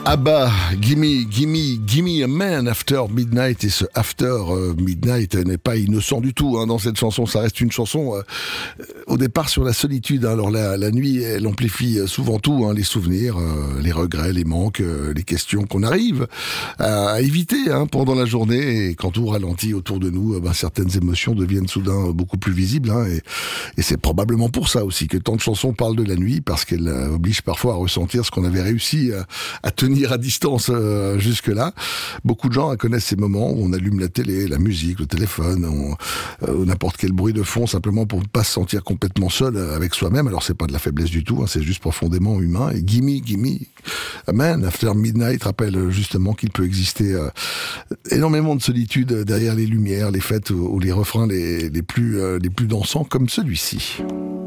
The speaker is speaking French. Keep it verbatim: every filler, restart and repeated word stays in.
Ah bah, gimme, gimme, gimme a man after midnight, et ce after euh, midnight n'est pas innocent du tout hein, dans cette chanson. Ça reste une chanson euh, au départ sur la solitude. Hein. Alors la, la nuit, elle amplifie souvent tout, hein, les souvenirs, euh, les regrets, les manques, euh, les questions qu'on arrive à, à éviter hein, pendant la journée. Et quand tout ralentit autour de nous, euh, ben, certaines émotions deviennent soudain beaucoup plus visibles. Hein, et, et c'est probablement pour ça aussi que tant de chansons parlent de la nuit, parce qu'elle euh, oblige parfois à ressentir ce qu'on avait réussi à, à tenir à distance euh, jusque-là. Beaucoup de gens connaissent ces moments où on allume la télé, la musique, le téléphone, on, euh, n'importe quel bruit de fond, simplement pour ne pas se sentir complètement seul avec soi-même. Alors c'est pas de la faiblesse du tout, hein, c'est juste profondément humain. Et Gimme, Gimme a Man After Midnight rappelle justement qu'il peut exister euh, énormément de solitude derrière les lumières, les fêtes ou, ou les refrains les, les plus euh, les plus dansants comme celui-ci.